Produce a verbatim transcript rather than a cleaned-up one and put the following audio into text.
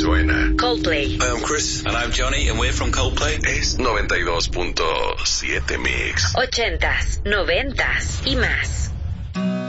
suena. Coldplay. Hi, I'm Chris. And I'm Johnny, and we're from Coldplay. Es noventa y dos punto siete Mix. Ochentas, noventas y más.